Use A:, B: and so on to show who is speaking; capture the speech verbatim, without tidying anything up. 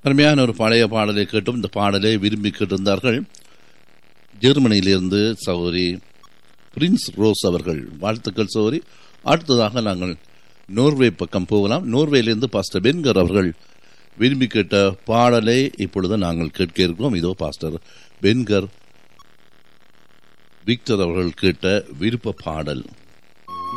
A: அருமையான ஒரு பழைய பாடலை கேட்டும் இந்த பாடலை விரும்பி கேட்டிருந்தார்கள். ஜெர்மனியிலிருந்து சகோதரி பிரின்ஸ் ரோஸ் அவர்கள். வாழ்த்துக்கள் சகோதரி. அடுத்ததாக நாங்கள் நோர்வே பக்கம் போகலாம். நோர்வேலிருந்து பாஸ்டர் பென்கர் அவர்கள் விரும்பி கேட்ட பாடலை இப்பொழுது நாங்கள் கேட்க இருக்கிறோம். இதோ பாஸ்டர் பென்கர் விக்டர் அவர்கள் கேட்ட விருப்ப பாடல்.